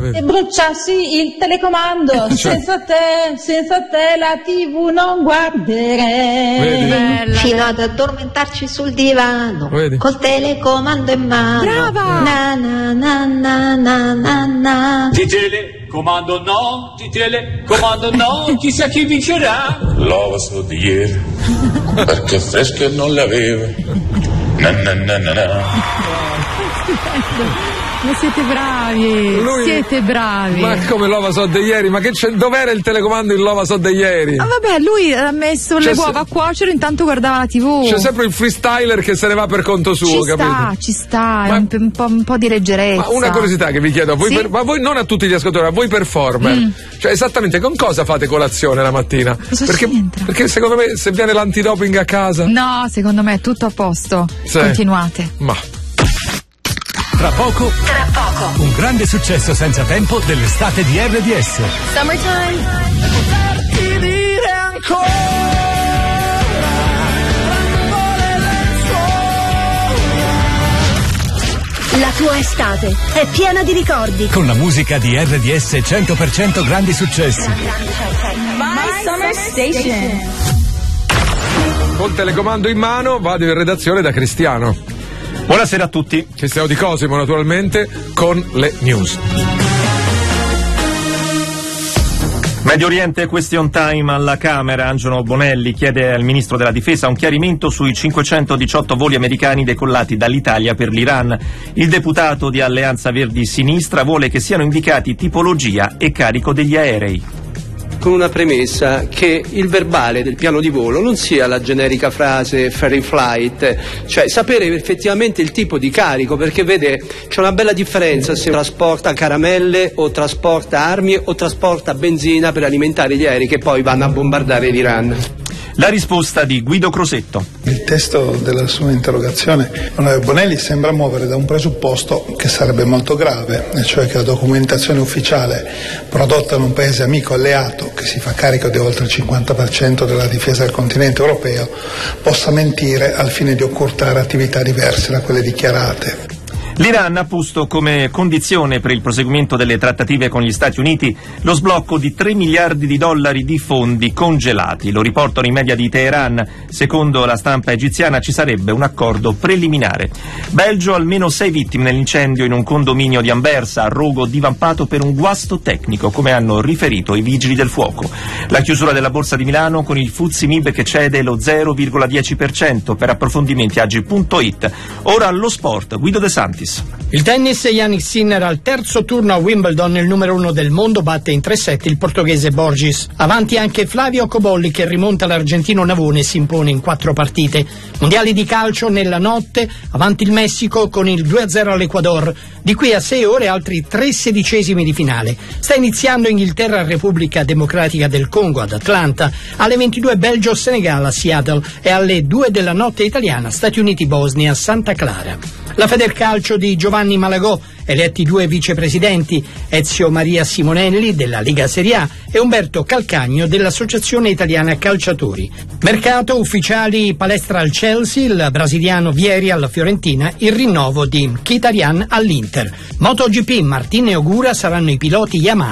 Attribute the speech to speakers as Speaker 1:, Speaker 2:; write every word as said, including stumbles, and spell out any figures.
Speaker 1: e bruciassi il telecomando. Cioè. Senza te, senza te la tivù non guarderei.
Speaker 2: Fino ad addormentarci sul divano,
Speaker 3: Vedi.
Speaker 2: col telecomando in mano.
Speaker 4: Brava!
Speaker 2: Na na na na na na na.
Speaker 5: Di telecomando no, di telecomando no, chissà chi vincerà.
Speaker 6: L'ova so di ieri, perché fresche non le avevo. Na na na na na.
Speaker 4: Ma siete bravi,
Speaker 3: Lui-
Speaker 4: siete bravi.
Speaker 3: Ma come l'ova so di ieri? Ma che c'è? Dov'era il telecomando in l'ova so di ieri?
Speaker 4: Ah, vabbè, lui ha messo
Speaker 3: C'è
Speaker 4: le
Speaker 3: se-
Speaker 4: uova a cuocere, intanto guardava la tivù.
Speaker 3: C'è sempre il freestyler che se ne va per conto suo,
Speaker 4: Ci
Speaker 3: capito?
Speaker 4: sta, ci sta,
Speaker 3: Ma-
Speaker 4: è un, un po', un po' di leggerezza.
Speaker 3: Ma una curiosità che vi chiedo, a voi
Speaker 4: Sì?
Speaker 3: per- ma voi non a tutti gli ascoltatori, a voi performer,
Speaker 4: Mm.
Speaker 3: cioè esattamente con cosa fate colazione la mattina?
Speaker 4: Cosa
Speaker 3: perché,
Speaker 4: c'entra?
Speaker 3: perché secondo me se viene l'antidoping a casa,
Speaker 4: No, secondo me è tutto a posto.
Speaker 3: Sì.
Speaker 4: Continuate.
Speaker 3: ma
Speaker 7: Tra poco,
Speaker 2: Tra poco.
Speaker 7: un grande successo senza tempo dell'estate di R D S.
Speaker 8: La tua estate è piena di ricordi.
Speaker 7: Con la musica di R D S cento per cento grandi successi.
Speaker 8: My Summer Station.
Speaker 3: col telecomando in mano vado in redazione da Cristiano.
Speaker 9: Buonasera a tutti.
Speaker 3: Cristiano Di Cosimo naturalmente con le news.
Speaker 9: Medio Oriente question time alla Camera. Angelo Bonelli chiede al ministro della difesa un chiarimento sui cinquecentodiciotto voli americani decollati dall'Italia per l'Iran. Il deputato di Alleanza Verdi Sinistra vuole che siano indicati tipologia e carico degli aerei.
Speaker 10: Con una premessa che il verbale del piano di volo non sia la generica frase ferry flight, cioè sapere effettivamente il tipo di carico, perché vede c'è una bella differenza se trasporta caramelle o trasporta armi o trasporta benzina per alimentare gli aerei che poi vanno a bombardare l'Iran.
Speaker 9: La risposta di Guido Crosetto.
Speaker 11: Il testo della sua interrogazione, onorevole Bonelli, sembra muovere da un presupposto che sarebbe molto grave, e cioè che la documentazione ufficiale prodotta in un paese amico alleato che si fa carico di oltre il cinquanta per cento della difesa del continente europeo possa mentire al fine di occultare attività diverse da quelle dichiarate.
Speaker 9: L'Iran ha posto come condizione per il proseguimento delle trattative con gli Stati Uniti lo sblocco di tre miliardi di dollari di fondi congelati. Lo riportano i media di Teheran. Secondo la stampa egiziana ci sarebbe un accordo preliminare. Belgio, almeno sei vittime nell'incendio in un condominio di Anversa, a rogo divampato per un guasto tecnico, come hanno riferito i vigili del fuoco. La chiusura della Borsa di Milano con il F T S E M I B che cede lo zero virgola dieci per cento. Per approfondimenti agi punto it. Ora allo sport, Guido De Santis.
Speaker 12: Il tennis, Jannik Sinner al terzo turno a Wimbledon, il numero uno del mondo, batte in tre set il portoghese Borges. Avanti anche Flavio Cobolli che rimonta l'argentino Navone e si impone in quattro partite. Mondiali di calcio nella notte, avanti il Messico con il due a zero all'Ecuador. Di qui a sei ore altri tre sedicesimi di finale. Sta iniziando Inghilterra Repubblica Democratica del Congo ad Atlanta, alle ventidue Belgio Senegal a Seattle e alle due della notte italiana Stati Uniti Bosnia a Santa Clara. La Federcalcio di Giovanni Malagò, eletti due vicepresidenti, Ezio Maria Simonelli della Lega Serie A e Umberto Calcagno dell'Associazione Italiana Calciatori. Mercato, ufficiali palestra al Chelsea, il brasiliano Vieri alla Fiorentina, il rinnovo di Mkhitaryan all'Inter. MotoGP, Martin e Ogura saranno i piloti Yamaha